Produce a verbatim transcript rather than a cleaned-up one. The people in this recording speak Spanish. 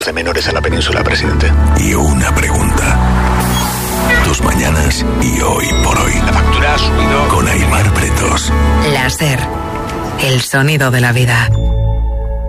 de menores en la península, presidente. Y una pregunta. Tus mañanas y hoy por hoy. La factura ha subido. Con Aimar Pretos. Láser. El sonido de la vida.